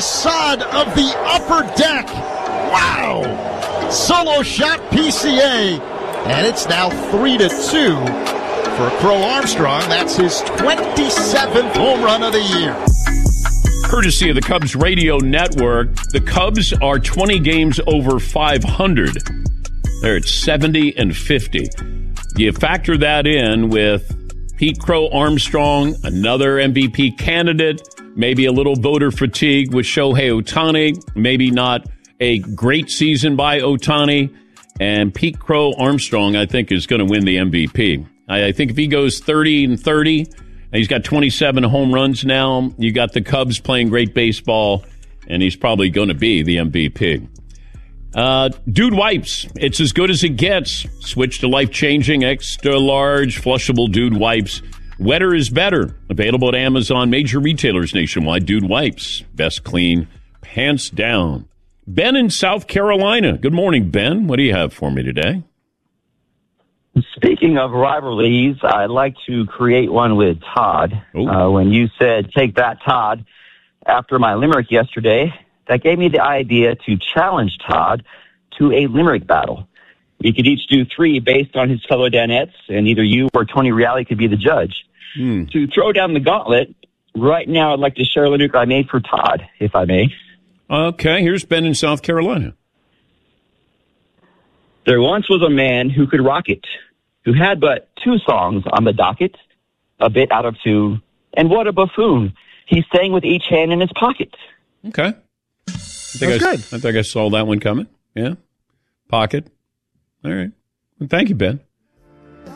facade of the upper deck. Wow! Solo shot PCA. And it's now 3-2 for Crow Armstrong. That's his 27th home run of the year. Courtesy of the Cubs radio network, the Cubs are 20 games over 500. They're at 70-50. You factor that in with Pete Crow Armstrong, another MVP candidate, maybe a little voter fatigue with Shohei Ohtani, maybe not a great season by Ohtani, and Pete Crow Armstrong, I think, is going to win the MVP. I think if he goes 30-30, and he's got 27 home runs now, you got the Cubs playing great baseball, and he's probably going to be the MVP. Dude Wipes, it's as good as it gets. Switch to life-changing, extra-large, flushable Dude Wipes. Wetter is better. Available at Amazon, major retailers nationwide. Dude Wipes, best clean, pants down. Ben in South Carolina. Good morning, Ben. What do you have for me today? Speaking of rivalries, I'd like to create one with Todd. When you said, take that, Todd, after my limerick yesterday, that gave me the idea to challenge Todd to a limerick battle. We could each do 3 based on his fellow Danettes, and either you or Tony Reale could be the judge. To throw down the gauntlet, right now I'd like to share a limerick I made for Todd, if I may. Okay, here's Ben in South Carolina. There once was a man who could rock it, who had but 2 songs on the docket, a bit out of tune, and what a buffoon. He sang with each hand in his pocket. Okay. That's good. I think I saw that one coming. Yeah. Pocket. All right. Well, thank you, Ben.